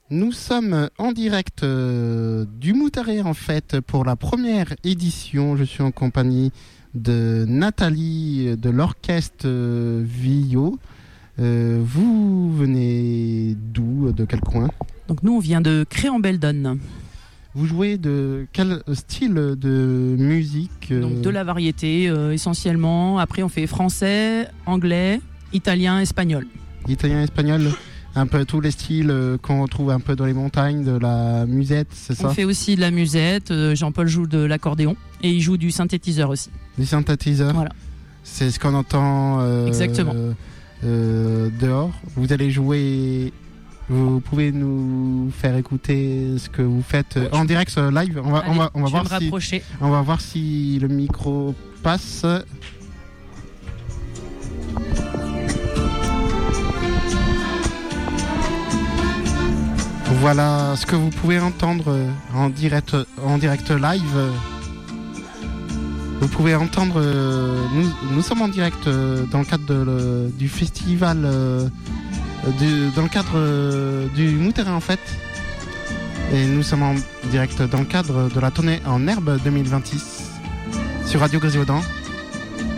Nous sommes en direct du Moutaré en fait pour la première édition. Je suis en compagnie de Nathalie de l'orchestre Vio. Vous venez d'où? De quel coin? Donc nous on vient de Créambelle-Donne. Vous jouez de quel style de musique? Donc de la variété essentiellement. Après on fait français, anglais, italien, espagnol. Italien, espagnol, un peu tous les styles qu'on trouve un peu dans les montagnes, de la musette, c'est ça? On fait aussi de la musette. Jean-Paul joue de l'accordéon et il joue du synthétiseur aussi. Du synthétiseur. Voilà. C'est ce qu'on entend. Exactement. Dehors. Vous allez jouer. Vous pouvez nous faire écouter ce que vous faites en direct live. On va voir si le micro passe. Voilà ce que vous pouvez entendre en direct live. Vous pouvez entendre. Nous sommes en direct dans le cadre du festival. Dans le cadre du Moutaré en fait. Et nous sommes en direct dans le cadre de la tournée en herbe 2026 sur Radio Grésilaudan.